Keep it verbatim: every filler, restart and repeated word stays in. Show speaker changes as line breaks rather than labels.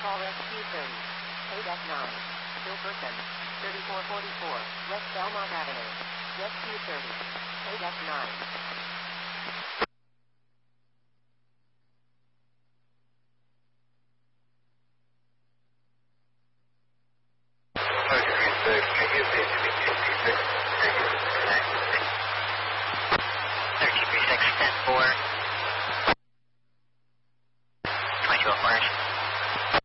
Call Rescue thirty. eight F nine. Bill Person. thirty-four forty-four. West Belmont Avenue. Rescue thirty. eight F nine.